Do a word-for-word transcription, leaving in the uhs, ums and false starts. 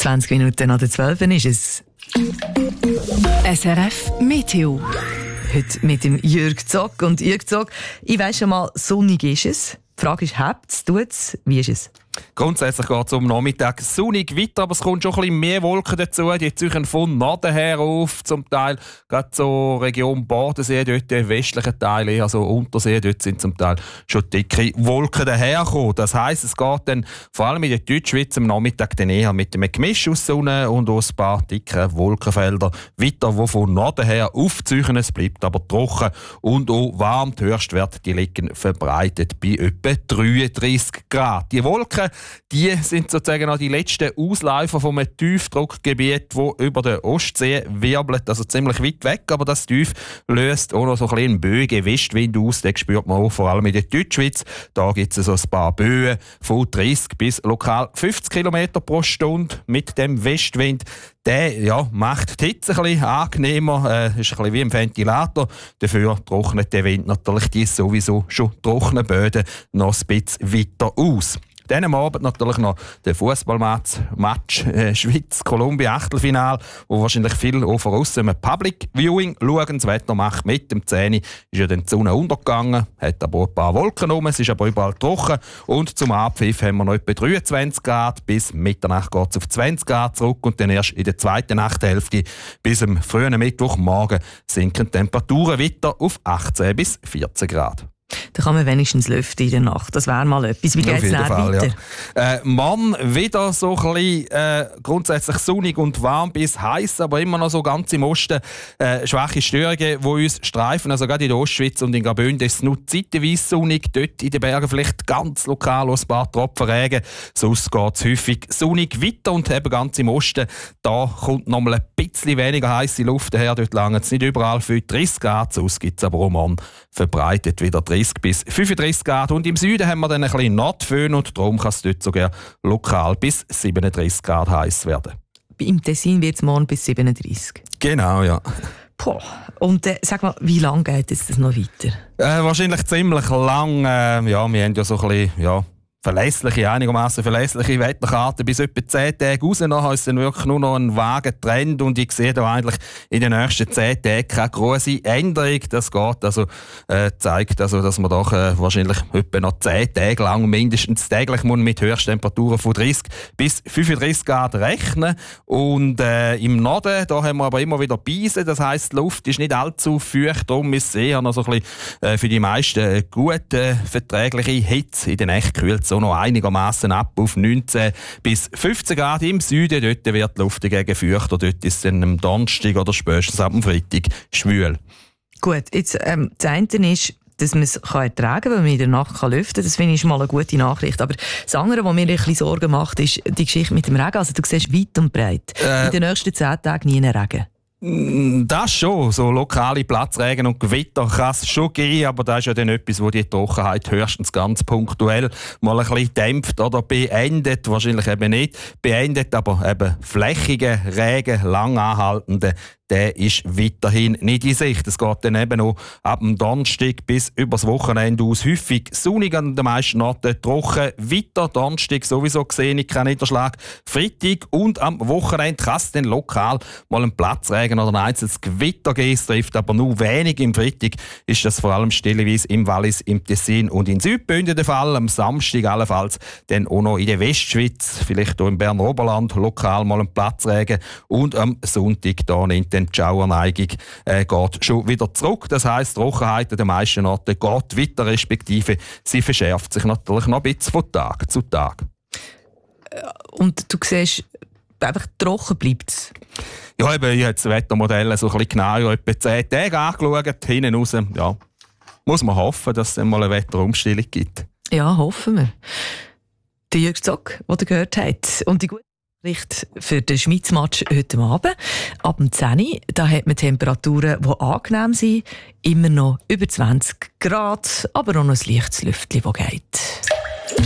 zwanzig Minuten nach der zwölf ist es. S R F Meteo. Heute mit dem Jürg Zock. Und Jürg Zock, ich weiss schon mal, sonnig ist es. Die Frage ist, hebt es, tut es, wie ist es? Grundsätzlich geht es um Nachmittag sonnig weiter, aber es kommt schon ein bisschen mehr Wolken dazu. Die ziehen von Norden her auf, zum Teil gerade so Region Bodensee, dort der westliche Teil, also Untersee, dort sind zum Teil schon dicke Wolken dahergekommen. Das heisst, es geht dann vor allem in der Deutschschweiz am Nachmittag dann eher mit einem Gemisch aus Sonne und aus ein paar dicken Wolkenfeldern weiter, die von Norden her aufziehen. Es bleibt aber trocken und auch warm. Die Höchstwerte die liegen verbreitet bei etwa dreiunddreissig Grad. Die Wolken die sind sozusagen noch die letzten Ausläufer von einem Tiefdruckgebiet, das über der Ostsee wirbelt, also ziemlich weit weg. Aber das Tief löst auch noch so ein bisschen Böen, Westwind aus. Den spürt man auch vor allem in der Deutschschweiz. Da gibt es so ein paar Böen von dreißig bis lokal fünfzig Kilometer pro Stunde mit dem Westwind. Der ja, macht die Hitze ein bisschen angenehmer, äh, ist ein bisschen wie im Ventilator. Dafür trocknet der Wind natürlich die sowieso schon trockenen Böden noch ein bisschen weiter aus. Dann am Abend natürlich noch der Fußballmatch äh, Schweiz-Kolumbien-Achtelfinal, wo wahrscheinlich viele auch von aussen im Public Viewing schauen. Das Wetter macht mit dem zehn ist ja dann die Sonne untergegangen, hat aber auch ein paar Wolken rum, es ist aber überall trocken. Und zum Abpfiff haben wir noch etwa dreiundzwanzig Grad, bis Mitternacht geht es auf zwanzig Grad zurück und dann erst in der zweiten Nachthälfte bis am frühen Mittwochmorgen sinken die Temperaturen weiter auf achtzehn bis vierzehn Grad. Da kann man wenigstens lüften in der Nacht. Das wäre mal etwas. Wie geht es dann weiter? Ja. Äh, Mann, wieder so ein bisschen äh, grundsätzlich sonnig und warm bis heiß, aber immer noch so ganz im Osten äh, schwache Störungen, die uns streifen. Also gerade in der Ostschweiz und in Graubünden ist es nur zeitweise sonnig. Dort in den Bergen vielleicht ganz lokal ein paar Tropfen Regen. Sonst geht es häufig sonnig weiter und eben ganz im Osten, da kommt noch mal ein bisschen weniger heiße Luft daher. Dort lange es nicht überall für dreißig Grad. Sonst gibt es aber auch Mann verbreitet wieder dreißig bis fünfunddreißig Grad. Und im Süden haben wir dann ein bisschen Nordföhn und darum kann es dort sogar lokal bis siebenunddreißig Grad heiß werden. Im Tessin wird es morgen bis siebenunddreißig. Genau, ja. Puh. Und äh, sag mal, wie lange geht es das noch weiter? Äh, wahrscheinlich ziemlich lang. Äh, ja, wir haben ja so ein bisschen... Ja, verlässliche, einigermaßen verlässliche Wetterkarten bis etwa zehn Tage raus. Nachher ist dann wirklich nur noch ein vager Trend und ich sehe da eigentlich in den nächsten zehn Tagen keine grosse Änderung. Das geht also, äh, zeigt also, dass man doch äh, wahrscheinlich etwa noch zehn Tage lang mindestens täglich mit Höchsttemperaturen von dreißig bis fünfunddreißig Grad rechnen. Und äh, im Norden, da haben wir aber immer wieder Beisen, das heisst, die Luft ist nicht allzu feucht, darum ist es eher noch so ein bisschen äh, für die meisten äh, gut äh, verträgliche Hitze. In der Nacht kühlt so noch einigermaßen ab auf neunzehn bis fünfzehn Grad im Süden. Dort wird die Luft dagegen feuchter. Dort ist es dann am Donnerstag oder spätestens am Freitag schwül. Gut, jetzt ähm, das eine ist, dass man es ertragen kann, weil man in der Nacht kann lüften kann. Das finde ich mal eine gute Nachricht. Aber das andere, was mir ein bisschen Sorgen macht, ist die Geschichte mit dem Regen. Also du siehst weit und breit. Äh, in den nächsten zehn Tagen nie einen Regen. Das schon. So lokale Platzregen und Gewitter kann es schon geben, aber das ist ja dann etwas, wo die Trockenheit höchstens ganz punktuell mal ein bisschen dämpft oder beendet. Wahrscheinlich eben nicht beendet, aber eben flächige Regen, lang anhaltende, der ist weiterhin nicht in Sicht. Es geht dann eben noch ab dem Donnerstag bis übers Wochenende aus. Häufig sonnig an den meisten Orten, trocken weiter. Donnerstag sowieso gesehen, ich keinen Niederschlag. Freitag und am Wochenende kann es dann lokal mal einen Platzregen oder ein einzelnes Gewitter geben. Es trifft aber nur wenig. Im Freitag ist das vor allem stilleweise im Wallis, im Tessin und in Südbünden der Fall. Am Samstag allenfalls dann auch noch in der Westschweiz, vielleicht auch im Berner Oberland, lokal mal einen Platzregen. Und am Sonntag da nimmt dann die Schauerneigung äh, geht schon wieder zurück. Das heisst, die Trockenheit an den meisten Orten geht weiter, respektive sie verschärft sich natürlich noch ein bisschen von Tag zu Tag. Und du siehst, einfach trocken bleibt es? Ja, eben, ich habe das Wettermodell so ein bisschen genauer etwa zehn Tage angeschaut, hinten raus. Ja, muss man hoffen, dass es dann mal eine Wetterumstellung gibt. Ja, hoffen wir. Der Jürg Zock, den ihr gehört habt. Und die gute Nachricht für den Schweiz-Match heute Abend. Ab dem zehn Uhr, da hat man Temperaturen, die angenehm sind. Immer noch über zwanzig Grad, aber auch noch ein leichtes Lüftchen, das geht.